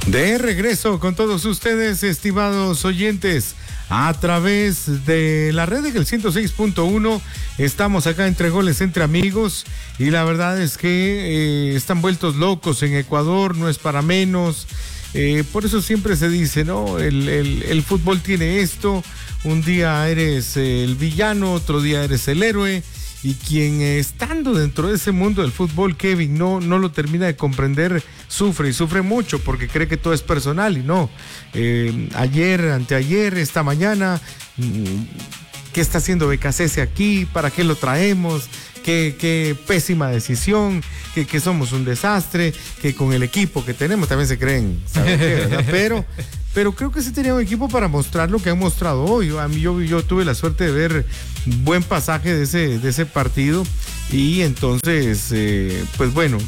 De regreso con todos ustedes, estimados oyentes, a través de la red del 106.1, estamos acá entre goles, entre amigos, y la verdad es que están vueltos locos en Ecuador, no es para menos. Por eso siempre se dice, ¿no? El fútbol tiene esto, un día eres el villano, otro día eres el héroe. Y quien estando dentro de ese mundo del fútbol, Kevin, no lo termina de comprender, sufre y sufre mucho porque cree que todo es personal y no. Ayer, anteayer, esta mañana, ¿qué está haciendo BKCS aquí? ¿Para qué lo traemos? Qué pésima decisión, que somos un desastre, que con el equipo que tenemos también se creen, ¿saben qué, verdad? Pero creo que sí tenía un equipo para mostrar lo que han mostrado hoy. A mí yo tuve la suerte de ver buen pasaje de ese partido y entonces, pues bueno,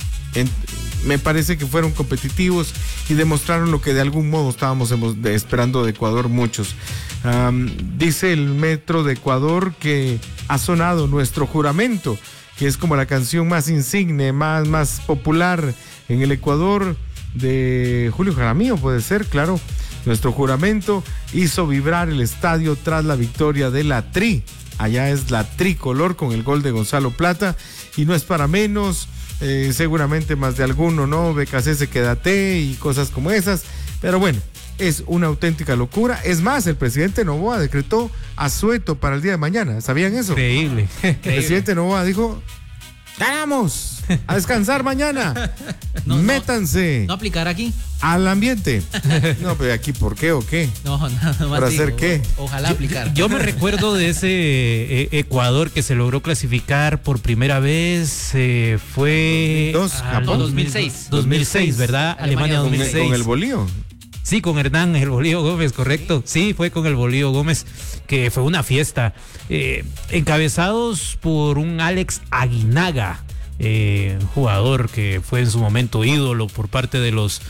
me parece que fueron competitivos y demostraron lo que de algún modo estábamos esperando de Ecuador muchos. Dice el Metro de Ecuador que ha sonado Nuestro Juramento, que es como la canción más insigne, más popular en el Ecuador, de Julio Jaramillo, puede ser, claro. Nuestro Juramento hizo vibrar el estadio tras la victoria de la Tri. Allá es la tricolor con el gol de Gonzalo Plata y no es para menos. Seguramente más de alguno, ¿no? BKC quédate y cosas como esas, pero bueno, es una auténtica locura. Es más, el presidente Noboa decretó asueto para el día de mañana. ¿Sabían eso? Increíble. El presidente Noboa dijo: ¡ganamos! A descansar mañana. Métanse. ¿No aplicar aquí? Al ambiente. No, pero aquí, ¿por qué o qué? No, nada más. ¿Para hacer qué? Ojalá aplicar. Yo me recuerdo de ese Ecuador que se logró clasificar por primera vez. Fue. 2006. 2006, ¿verdad? Alemania 2006. Con el Bolío. Sí, con Hernán, el Bolío Gómez, correcto. Sí, fue con el Bolío Gómez, que fue una fiesta. Encabezados por un Alex Aguinaga, jugador que fue en su momento ídolo por parte de los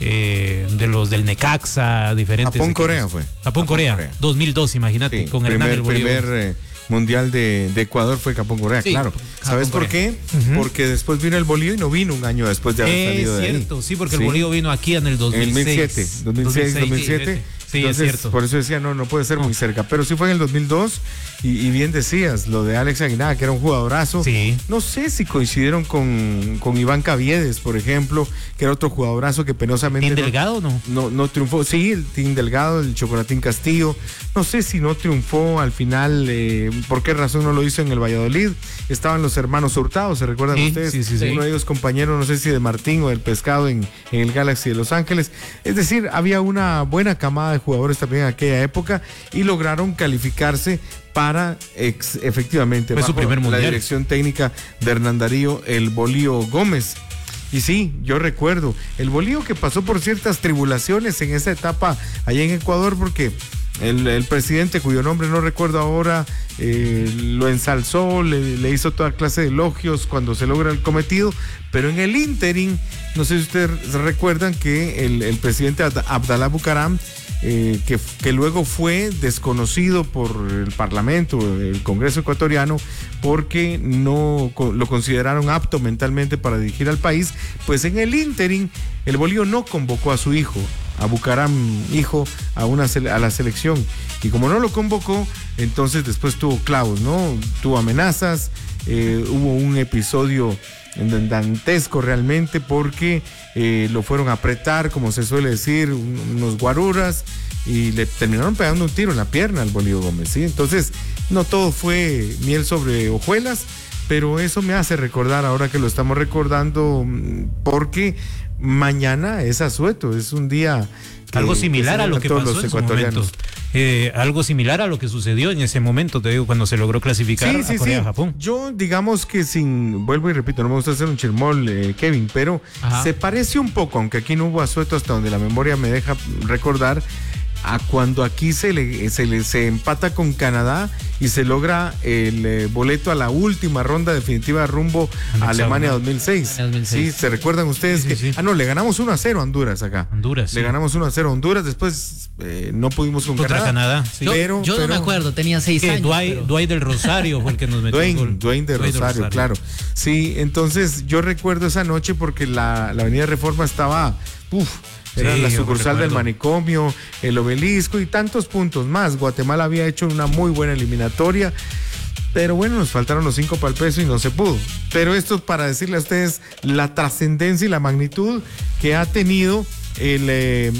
del Necaxa, diferentes. Japón-Corea fue. Japón-Corea, 2002, imagínate, sí, con Hernán el Bolío. Primer mundial de Ecuador fue Japón-Corea, sí, claro. ¿Sabes por qué? Porque después vino el Bolío y no vino un año después de haber salido de ahí. Es cierto, sí, porque el Bolío vino aquí en el 2006. 2007. Sí, entonces, es cierto. Por eso decía, no puede ser muy cerca. Pero sí fue en el 2002 y bien decías, lo de Alex Aguinaga, que era un jugadorazo. Sí. No sé si coincidieron con Iván Caviedes, por ejemplo, que era otro jugadorazo que penosamente... ¿Team Delgado no triunfó? Sí, el Team Delgado, el Chocolatín Castillo. No sé si no triunfó al final, por qué razón no lo hizo en el Valladolid. Estaban los hermanos Hurtado, ¿se recuerdan ustedes? Sí. Uno de ellos compañero, no sé si de Martín o del Pescado en el Galaxy de Los Ángeles. Es decir, había una buena camada de jugadores también en aquella época y lograron calificarse para efectivamente fue su primer mundial. La dirección técnica de Hernán Darío el Bolío Gómez. Y sí, yo recuerdo el Bolío que pasó por ciertas tribulaciones en esa etapa allá en Ecuador, porque el presidente, cuyo nombre no recuerdo ahora, lo ensalzó, le hizo toda clase de elogios cuando se logra el cometido, pero en el ínterin, no sé si ustedes recuerdan que el presidente Abdalá Bucaram, que luego fue desconocido por el Parlamento, el Congreso ecuatoriano, porque no lo consideraron apto mentalmente para dirigir al país, pues en el ínterin el Bolío no convocó a su hijo, a Bucaram hijo, a la selección, y como no lo convocó, entonces después tuvo clavos, ¿no? Tuvo amenazas, hubo un episodio dantesco realmente, porque lo fueron a apretar, como se suele decir, unos guaruras, y le terminaron pegando un tiro en la pierna al Bolío Gómez, ¿sí? Entonces no todo fue miel sobre hojuelas, pero eso me hace recordar, ahora que lo estamos recordando, porque mañana es asueto, es un día algo similar a lo que pasó en su momento. Algo similar a lo que sucedió en ese momento, te digo, cuando se logró clasificar a Corea-Japón. Yo, digamos que vuelvo y repito, no me gusta hacer un chirmol, Kevin, pero se parece un poco, aunque aquí no hubo asueto hasta donde la memoria me deja recordar, a cuando aquí se empata con Canadá y se logra el boleto a la última ronda definitiva rumbo a Alemania 2006. Sí, ¿se recuerdan ustedes? Sí. No, le ganamos 1-0 a Honduras acá. Le ganamos 1-0 a Honduras, después no pudimos con contra Canadá. Sí. Yo no me acuerdo, tenía 6 años. Dwight del Rosario fue el que nos metió el gol. Dwayne del Rosario, claro. Sí, entonces yo recuerdo esa noche porque la Avenida Reforma estaba Era la sucursal del Manicomio, el Obelisco y tantos puntos más. Guatemala había hecho una muy buena eliminatoria, pero bueno, nos faltaron los 5 para el peso y no se pudo. Pero esto es para decirle a ustedes la trascendencia y la magnitud que ha tenido el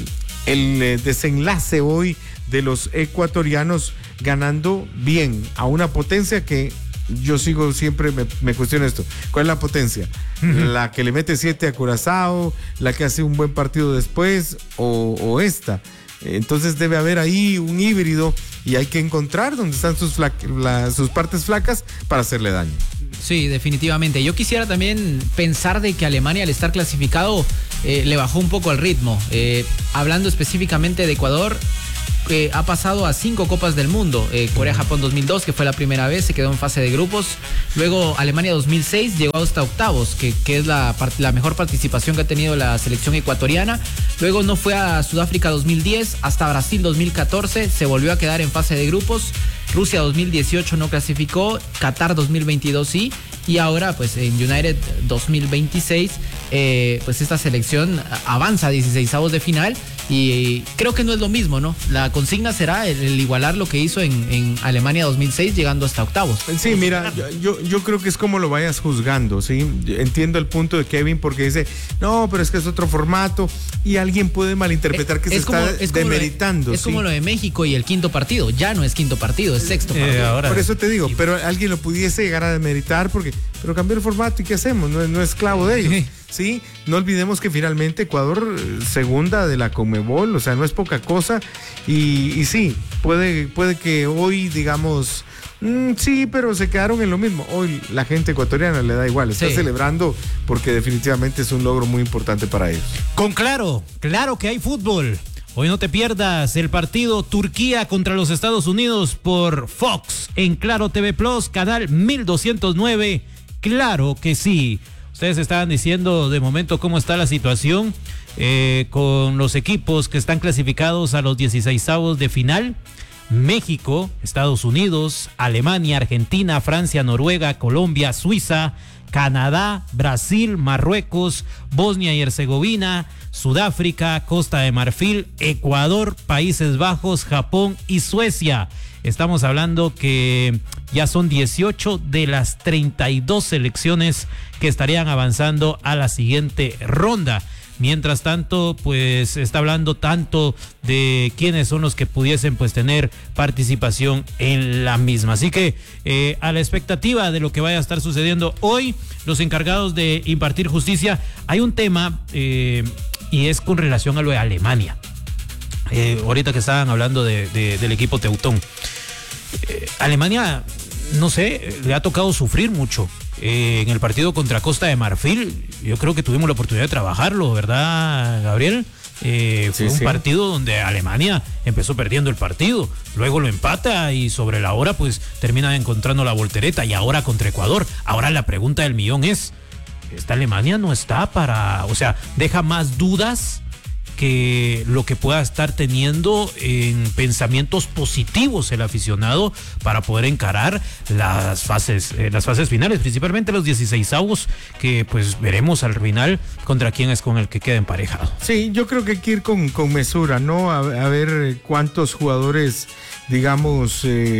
desenlace hoy de los ecuatorianos ganando bien a una potencia que yo sigo siempre, me cuestiono esto. ¿Cuál es la potencia? ¿La que le mete 7 a Curazao? ¿La que hace un buen partido después? ¿O esta? Entonces debe haber ahí un híbrido y hay que encontrar dónde están sus partes flacas para hacerle daño. Sí, definitivamente. Yo quisiera también pensar de que Alemania, al estar clasificado, le bajó un poco el ritmo. Hablando específicamente de Ecuador, ha pasado a 5 Copas del Mundo. Corea-Japón 2002, que fue la primera vez, se quedó en fase de grupos. Luego Alemania 2006 llegó hasta octavos, que es la mejor participación que ha tenido la selección ecuatoriana. Luego no fue a Sudáfrica 2010, hasta Brasil 2014, se volvió a quedar en fase de grupos. Rusia 2018 no clasificó, Qatar 2022 sí, y ahora pues en United 2026 pues esta selección avanza a 16avos de final. Y creo que no es lo mismo, ¿no? La consigna será el igualar lo que hizo en Alemania 2006, llegando hasta octavos. Sí, mira, yo creo que es como lo vayas juzgando, ¿sí? Entiendo el punto de Kevin porque dice, no, pero es que es otro formato y alguien puede malinterpretar que se está demeritando. Es como lo de México y el quinto partido, ya no es quinto partido, es sexto partido. Ahora, por eso te digo, pero alguien lo pudiese llegar a demeritar pero cambió el formato y ¿qué hacemos? No es esclavo de ellos. Sí, no olvidemos que finalmente Ecuador segunda de la Conmebol, o sea, no es poca cosa y sí, puede que hoy digamos, sí, pero se quedaron en lo mismo. Hoy la gente ecuatoriana le da igual, está celebrando porque definitivamente es un logro muy importante para ellos. Con claro que hay fútbol. Hoy no te pierdas el partido Turquía contra los Estados Unidos por Fox en Claro TV Plus, canal 1209. Claro que sí. Ustedes estaban diciendo de momento cómo está la situación con los equipos que están clasificados a los 16avos de final. México, Estados Unidos, Alemania, Argentina, Francia, Noruega, Colombia, Suiza, Canadá, Brasil, Marruecos, Bosnia y Herzegovina, Sudáfrica, Costa de Marfil, Ecuador, Países Bajos, Japón y Suecia. Estamos hablando que ya son 18 de las 32 selecciones que estarían avanzando a la siguiente ronda. Mientras tanto, pues está hablando tanto de quiénes son los que pudiesen pues tener participación en la misma. Así que a la expectativa de lo que vaya a estar sucediendo hoy, los encargados de impartir justicia, hay un tema y es con relación a lo de Alemania. Ahorita que estaban hablando del equipo teutón. Alemania, no sé, le ha tocado sufrir mucho. En el partido contra Costa de Marfil, yo creo que tuvimos la oportunidad de trabajarlo, ¿verdad, Gabriel? Fue un partido donde Alemania empezó perdiendo el partido, luego lo empata y sobre la hora pues termina encontrando la voltereta, y ahora contra Ecuador. Ahora la pregunta del millón es, ¿esta Alemania no está o sea, deja más dudas que lo que pueda estar teniendo en pensamientos positivos el aficionado para poder encarar las fases finales, principalmente los 16avos, que pues veremos al final contra quién es con el que queda emparejado? Sí, yo creo que hay que ir con mesura, ¿no? A ver cuántos jugadores, digamos,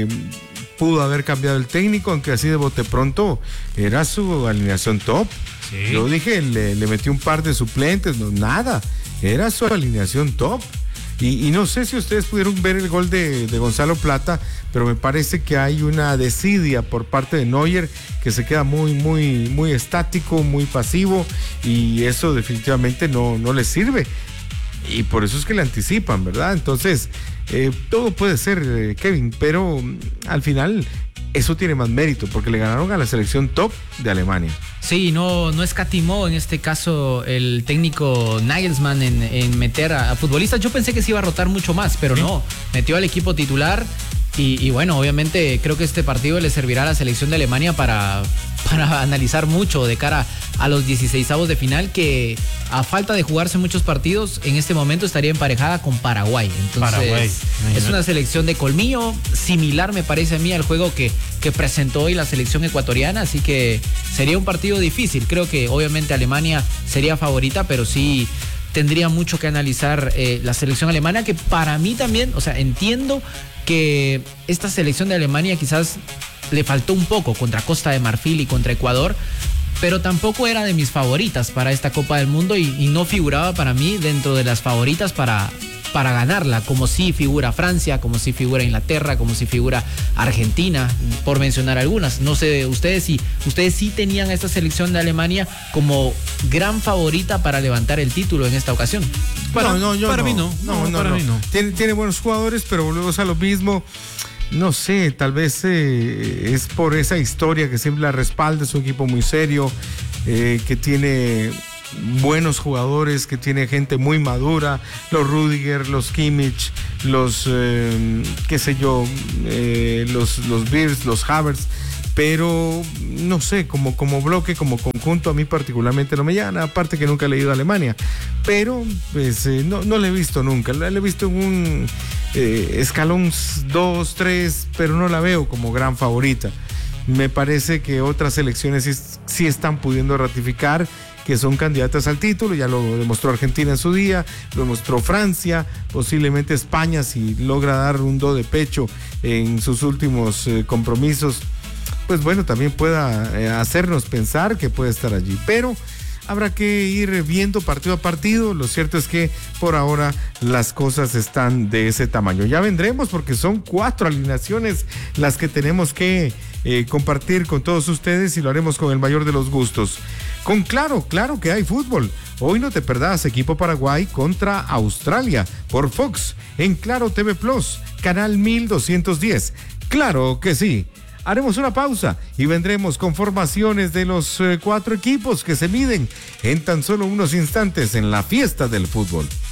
pudo haber cambiado el técnico, aunque así de bote pronto era su alineación top. Sí. Yo dije, le metí un par de suplentes, no, nada. Era su alineación top. Y no sé si ustedes pudieron ver el gol de Gonzalo Plata, pero me parece que hay una desidia por parte de Neuer que se queda muy estático, muy pasivo, y eso definitivamente no le sirve. Y por eso es que le anticipan, ¿verdad? Entonces, todo puede ser, Kevin, pero al final eso tiene más mérito porque le ganaron a la selección top de Alemania. Sí, no escatimó en este caso el técnico Nagelsmann en meter a futbolistas. Yo pensé que se iba a rotar mucho más, pero no, metió al equipo titular y bueno, obviamente creo que este partido le servirá a la selección de Alemania para analizar mucho de cara a los 16avos de final, que a falta de jugarse muchos partidos en este momento estaría emparejada con Paraguay. Entonces es una selección de colmillo, similar me parece a mí al juego que presentó hoy la selección ecuatoriana, así que sería un partido difícil. Creo que obviamente Alemania sería favorita, pero sí tendría mucho que analizar la selección alemana, que para mí también, o sea, entiendo que esta selección de Alemania quizás le faltó un poco contra Costa de Marfil y contra Ecuador, pero tampoco era de mis favoritas para esta Copa del Mundo y no figuraba para mí dentro de las favoritas para ganarla, como sí figura Francia, como sí figura Inglaterra, como sí figura Argentina, por mencionar algunas. No sé, ustedes sí tenían a esta selección de Alemania como gran favorita para levantar el título en esta ocasión. Para mí no. Tiene buenos jugadores, pero volvemos a lo mismo. No sé, tal vez es por esa historia que siempre la respalda, es un equipo muy serio, que tiene buenos jugadores, que tiene gente muy madura, los Rudiger, los Kimmich, los los Wirtz, los Havertz, pero no sé, como bloque, como conjunto, a mí particularmente no me llama, aparte que nunca he leído a Alemania, pero pues no le he visto nunca, le he visto en un escalón 2, 3, pero no la veo como gran favorita. Me parece que otras selecciones sí están pudiendo ratificar que son candidatas al título, ya lo demostró Argentina en su día, lo demostró Francia, posiblemente España, si logra dar un do de pecho en sus últimos compromisos, pues bueno, también pueda hacernos pensar que puede estar allí, pero habrá que ir viendo partido a partido. Lo cierto es que por ahora las cosas están de ese tamaño. Ya vendremos porque son 4 alineaciones las que tenemos que compartir con todos ustedes y lo haremos con el mayor de los gustos. Con claro que hay fútbol. Hoy no te perdás equipo Paraguay contra Australia por Fox en Claro TV Plus, canal 1210. Claro que sí. Haremos una pausa y vendremos con formaciones de los 4 equipos que se miden en tan solo unos instantes en la fiesta del fútbol.